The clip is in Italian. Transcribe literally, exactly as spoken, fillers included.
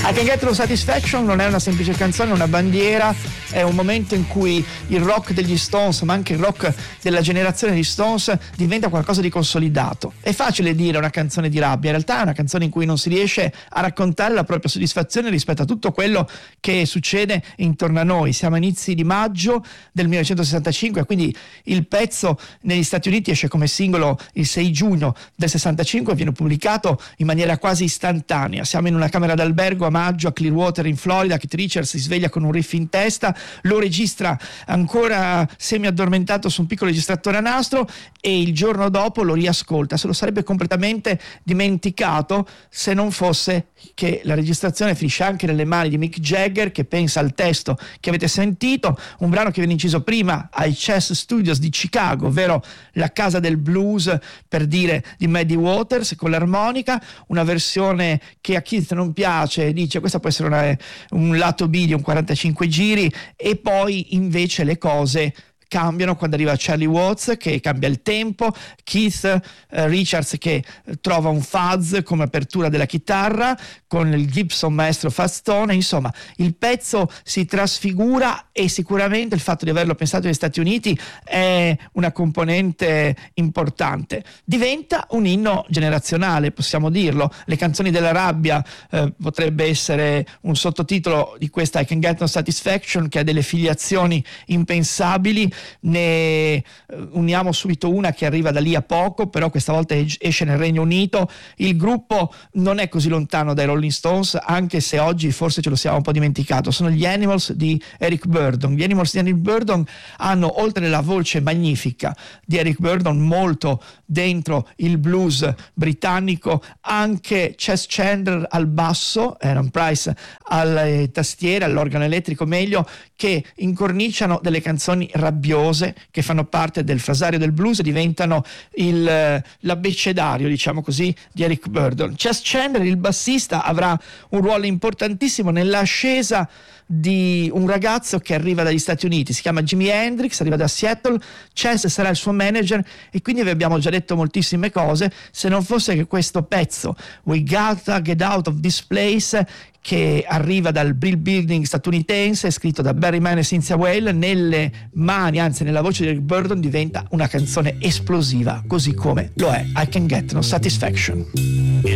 I Can Get No Satisfaction non è una semplice canzone, è una bandiera, è un momento in cui il rock degli Stones, ma anche il rock della generazione di Stones, diventa qualcosa di consolidato. È facile dire una canzone di rabbia, in realtà è una canzone in cui non si riesce a raccontare la propria soddisfazione rispetto a tutto quello che succede intorno a noi. Siamo a inizi di maggio del millenovecentosessantacinque, quindi il pezzo negli Stati Uniti esce come singolo il sei giugno del sessantacinque e viene pubblicato in maniera quasi istantanea. Siamo in una camera d'albergo a maggio a Clearwater in Florida. Keith Richards si sveglia con un riff in testa, lo registra ancora semi addormentato su un piccolo registratore a nastro e il giorno dopo lo riascolta. Se lo sarebbe completamente dimenticato se non fosse che la registrazione finisce anche nelle mani di Mick Jagger, che pensa al testo che avete sentito, un brano che viene inciso prima ai Chess Studios di Chicago, ovvero la casa del blues, per dire, di Muddy Waters, con l'armonica, una versione che a Keith non piace, dice questa può essere una, un lato B di un quarantacinque giri, e poi invece le cose cambiano quando arriva Charlie Watts che cambia il tempo, Keith eh, Richards che trova un fuzz come apertura della chitarra con il Gibson maestro Fazstone. Insomma, il pezzo si trasfigura e sicuramente il fatto di averlo pensato negli Stati Uniti è una componente importante. Diventa un inno generazionale, possiamo dirlo. Le canzoni della rabbia eh, potrebbe essere un sottotitolo di questa I Can Get No Satisfaction, che ha delle filiazioni impensabili. Ne uniamo subito una che arriva da lì a poco, però questa volta esce nel Regno Unito. Il gruppo non è così lontano dai Rolling Stones, anche se oggi forse ce lo siamo un po' dimenticato. Sono gli Animals di Eric Burdon. Gli Animals di Eric Burdon hanno, oltre la voce magnifica di Eric Burdon, molto dentro il blues britannico, anche Chess Chandler al basso, Aaron Price alle tastiere, all'organo elettrico meglio, che incorniciano delle canzoni rabbiose che fanno parte del frasario del blues e diventano il, l'abbecedario, diciamo così, di Eric Burdon. Chess Chandler, il bassista, avrà un ruolo importantissimo nell'ascesa di un ragazzo che arriva dagli Stati Uniti, si chiama Jimi Hendrix, arriva da Seattle. Chess sarà il suo manager e quindi vi abbiamo già detto moltissime cose, se non fosse che questo pezzo We Gotta Get Out of This Place, che arriva dal Brill Building statunitense, scritto da Barry Mann e Cynthia Weil, nelle mani, anzi nella voce di Eric Burdon, diventa una canzone esplosiva, così come lo è I Can Get No Satisfaction.